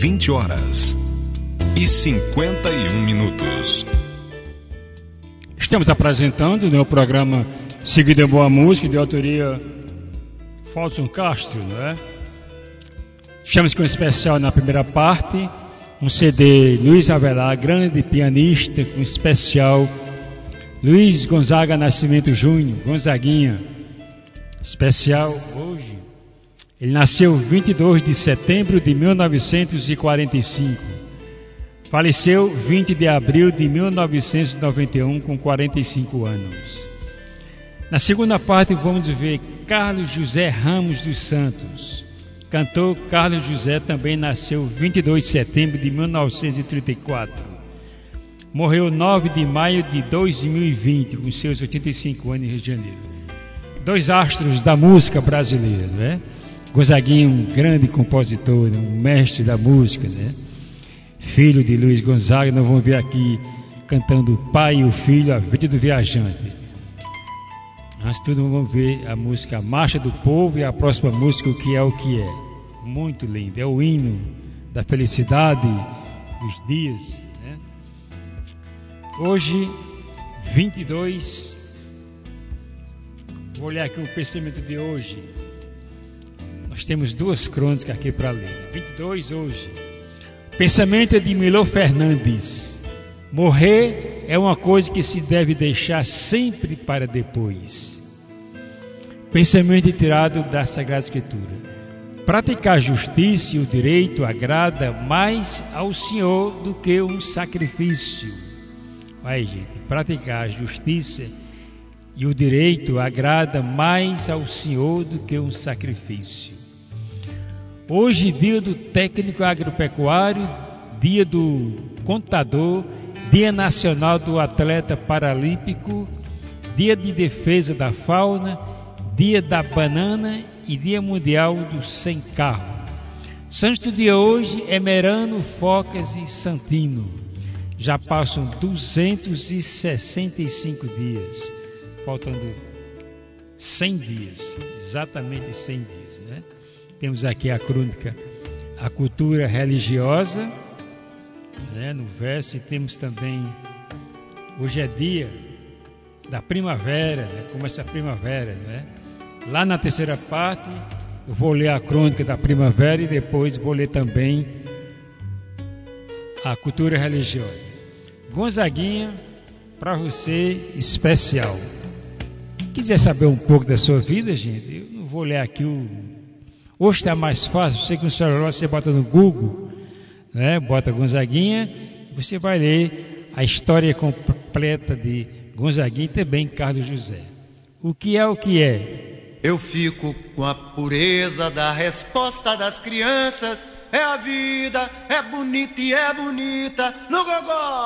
20h51. Estamos apresentando o programa Seguido em Boa Música, de autoria Falson Castro, não é? Estamos com um especial na primeira parte, um CD Luiz Avelar, grande pianista, com especial Luiz Gonzaga Nascimento Júnior, Gonzaguinha, especial hoje. Ele nasceu 22 de setembro de 1945. Faleceu 20 de abril de 1991, com 45 anos. Na segunda parte vamos ver Carlos José Ramos dos Santos. Cantor Carlos José também nasceu 22 de setembro de 1934. Morreu 9 de maio de 2020, com seus 85 anos, em Rio de Janeiro. Dois astros da música brasileira, não é? Gonzaguinha, um grande compositor, um mestre da música, né? Filho de Luiz Gonzaga. Nós vamos ver aqui cantando o pai e o filho, A Vida do Viajante. Antes de tudo, vamos ver a música Marcha do Povo e a próxima música, O Que É, O Que É. Muito lindo, é o hino da felicidade dos dias, né? Hoje, 22, vou olhar aqui o pensamento de hoje. Nós temos duas crônicas aqui para ler. 22 hoje. Pensamento de Milor Fernandes. Morrer é uma coisa que se deve deixar sempre para depois. Pensamento tirado da Sagrada Escritura. Praticar a justiça e o direito agrada mais ao Senhor do que um sacrifício. Aí, gente, praticar a justiça e o direito agrada mais ao Senhor do que um sacrifício. Hoje, dia do técnico agropecuário, dia do contador, dia nacional do atleta paralímpico, dia de defesa da fauna, dia da banana e dia mundial do sem carro. Santo dia hoje é Merano, Focas e Santino. Já passam 265 dias, faltando 100 dias, exatamente 100 dias, né? Temos aqui a crônica, a cultura religiosa, né, no verso, e temos também, hoje é dia da primavera, né, começa a primavera, né? Lá na terceira parte, eu vou ler a crônica da primavera e depois vou ler também a cultura religiosa. Gonzaguinha, para você, especial. Quiser saber um pouco da sua vida, gente, eu não vou ler aqui Hoje está mais fácil, você que no celular você bota no Google, né? Bota Gonzaguinha, você vai ler a história completa de Gonzaguinha e também Carlos José. O que é o que é? Eu fico com a pureza da resposta das crianças. É a vida, é bonita e é bonita no gogó.